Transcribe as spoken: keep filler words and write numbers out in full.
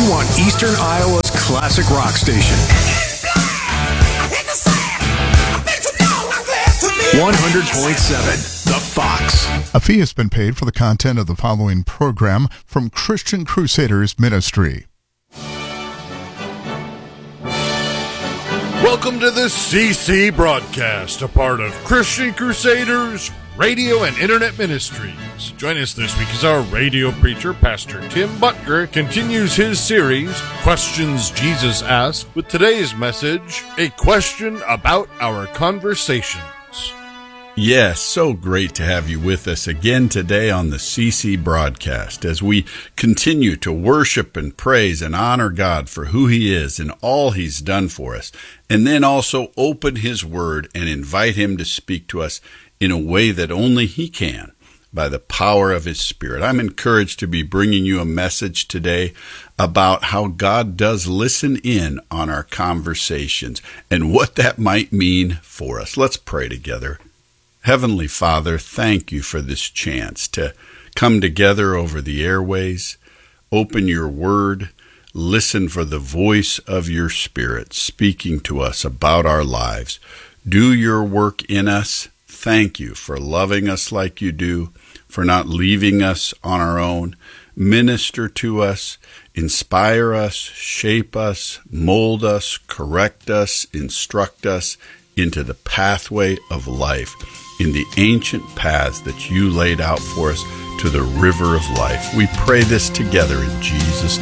You want Eastern Iowa's classic rock station. one hundred point seven, The Fox. A fee has been paid for the content of the following program from Christian Crusaders Ministry. Welcome to the C C broadcast, a part of Christian Crusaders Radio and Internet Ministries. Join us this week as our radio preacher, Pastor Tim Butker, continues his series, Questions Jesus Asked, with today's message, A Question About Our Conversations. Yes, so great to have you with us again today on the C C broadcast as we continue to worship and praise and honor God for who He is and all He's done for us, and then also open His Word and invite Him to speak to us in a way that only He can by the power of His Spirit. I'm encouraged to be bringing you a message today about how God does listen in on our conversations and what that might mean for us. Let's pray together. Heavenly Father, thank you for this chance to come together over the airways, open your word, listen for the voice of your Spirit speaking to us about our lives. Do your work in us. Thank you for loving us like you do, for not leaving us on our own. Minister to us, inspire us, shape us, mold us, correct us, instruct us into the pathway of life, in the ancient paths that you laid out for us to the river of life. We pray this together in Jesus'